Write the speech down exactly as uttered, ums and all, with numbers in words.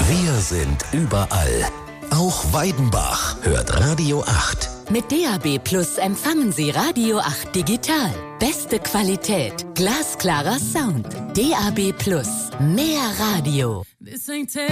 Wir sind überall. Auch Weidenbach hört Radio acht. Mit D A B Plus empfangen Sie Radio acht digital. Beste Qualität, glasklarer Sound. D A B Plus, mehr Radio.